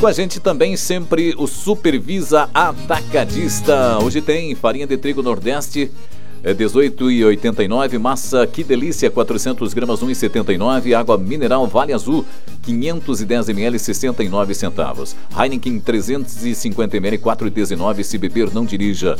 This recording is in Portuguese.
com a gente também sempre o Supervisa Atacadista. Hoje tem farinha de trigo Nordeste, 18,89, massa Que Delícia, 400 gramas, 1,79, água mineral Vale Azul, 510 ml, 69 centavos. Heineken 350 ml, 4,19, se beber não dirija.